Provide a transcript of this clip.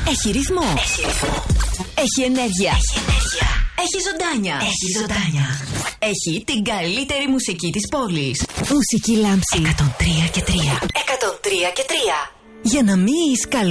Έχει ρυθμό. Έχει ενέργεια. Έχει ζωντάνια. Έχει την καλύτερη μουσική της πόλης. Μουσική Λάμψη 103 και 3. Για να μην είσαι